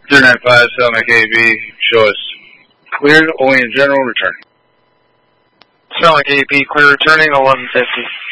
395, Selmac AB, show us cleared, only in general, return. Selmac AB, clear returning 1150.